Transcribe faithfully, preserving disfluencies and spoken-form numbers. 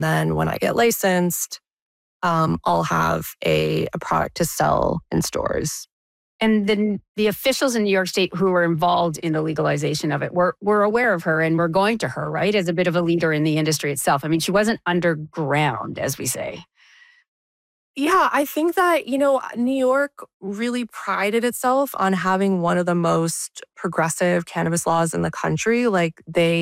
Then when I get licensed, um, I'll have a, a product to sell in stores. And then the officials in New York State who were involved in the legalization of it were, were aware of her and were going to her, right, as a bit of a leader in the industry itself. I mean, she wasn't underground, as we say. Yeah, I think that, you know, New York really prided itself on having one of the most progressive cannabis laws in the country. Like they